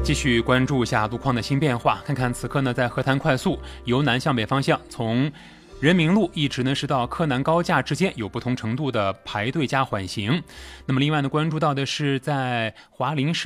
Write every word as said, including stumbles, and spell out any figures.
继续关注一下路况的新变化，看看此刻呢，在河潭快速由南向北方向，从人民路一直呢是到柯南高架之间有不同程度的排队加缓行。那么另外呢，关注到的是在华林市